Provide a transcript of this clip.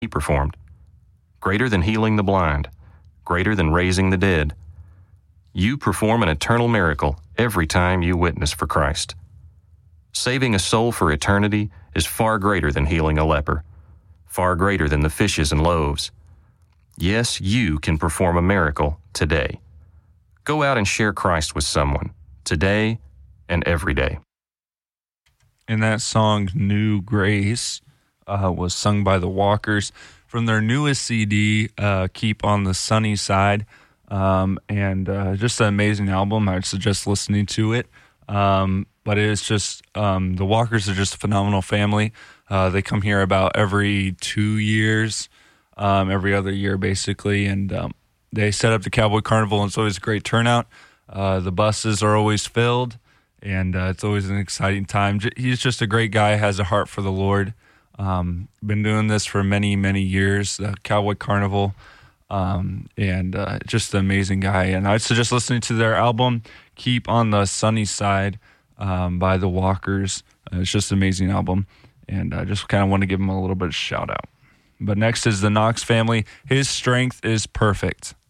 He performed. Greater than healing the blind, greater than raising the dead. You perform an eternal miracle every time you witness for Christ. Saving a soul for eternity is far greater than healing a leper, far greater than the fishes and loaves. Yes, you can perform a miracle today. Go out and share Christ with someone, today and every day. And that song, New Grace, was sung by the Walkers from their newest CD, Keep on the Sunny Side. And just an amazing album. I'd suggest listening to it. But it's just, the Walkers are just a phenomenal family. They come here about every 2 years, every other year basically. And they set up the Cowboy Carnival, and it's always a great turnout. The buses are always filled, and it's always an exciting time. He's just a great guy, has a heart for the Lord. Been doing this for many, many years, the Cowboy Carnival, and just an amazing guy. And I'd suggest listening to their album, Keep on the Sunny Side, by the Walkers. It's just an amazing album, and I just kind of want to give them a little bit of shout out. But next is the Knox family. His Strength is Perfect.